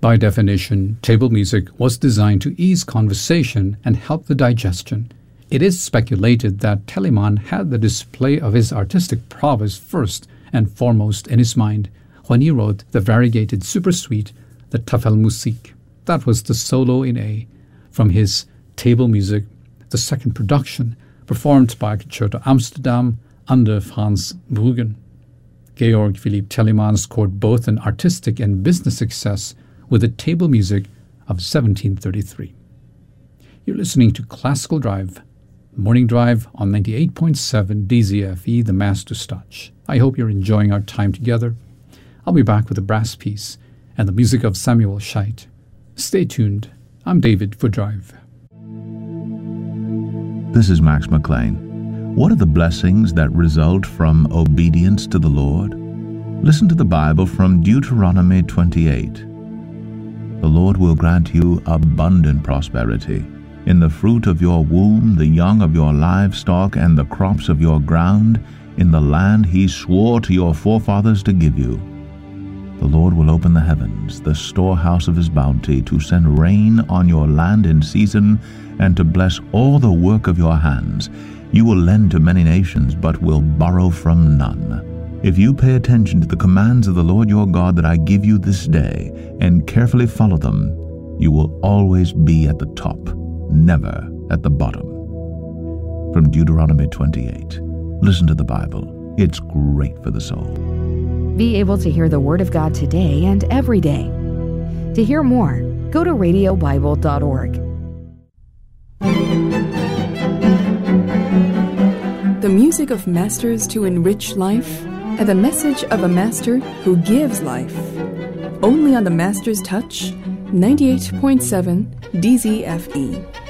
By definition, table music was designed to ease conversation and help the digestion. It is speculated that Telemann had the display of his artistic prowess first and foremost in his mind when he wrote the variegated supersuite, the Tafelmusik. That was the solo in A from his table music, the second production, performed by Concerto Amsterdam under Franz Bruggen. Georg Philipp Telemann scored both an artistic and business success with the table music of 1733. You're listening to Classical Drive, Morning Drive on 98.7 DZFE, the Master's Touch. I hope you're enjoying our time together. I'll be back with a brass piece and the music of Samuel Scheidt. Stay tuned. I'm David for Drive. This is Max McLean. What are the blessings that result from obedience to the Lord? Listen to the Bible from Deuteronomy 28. The Lord will grant you abundant prosperity in the fruit of your womb, the young of your livestock, and the crops of your ground, in the land he swore to your forefathers to give you. The Lord will open the heavens, the storehouse of his bounty, to send rain on your land in season, and to bless all the work of your hands. You will lend to many nations, but will borrow from none. If you pay attention to the commands of the Lord your God that I give you this day, and carefully follow them, you will always be at the top, never at the bottom. From Deuteronomy 28. Listen to the Bible. It's great for the soul. Be able to hear the Word of God today and every day. To hear more, go to radiobible.org. The music of masters to enrich life, and the message of a master who gives life. Only on the Master's Touch, 98.7 DZFE.